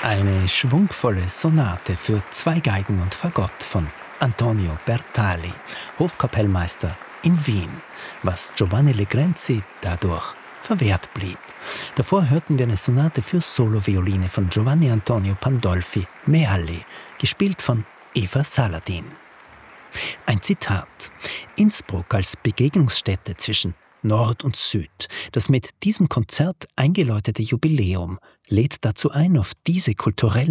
Eine schwungvolle Sonate für 2 Geigen und Fagott von Antonio Bertali, Hofkapellmeister in Wien, was Giovanni Legrenzi dadurch verwehrt blieb. Davor hörten wir eine Sonate für Solovioline von Giovanni Antonio Pandolfi Mealli, gespielt von Eva Saladin. Ein Zitat: Innsbruck als Begegnungsstätte zwischen Nord und Süd. Das mit diesem Konzert eingeläutete Jubiläum lädt dazu ein, auf diese kulturellen